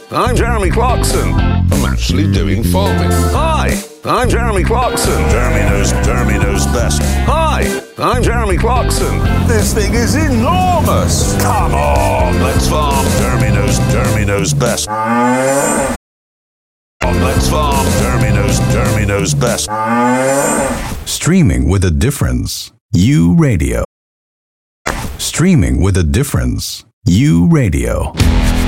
I'm Jeremy Clarkson. I'm actually doing farming. Hi, I'm Jeremy Clarkson. Jeremy knows best. Hi, I'm Jeremy Clarkson. This thing is enormous. Come on, let's farm. Jeremy knows best. Let's farm. Jeremy knows best. Streaming with a difference. U Radio. Streaming with a difference. U Radio.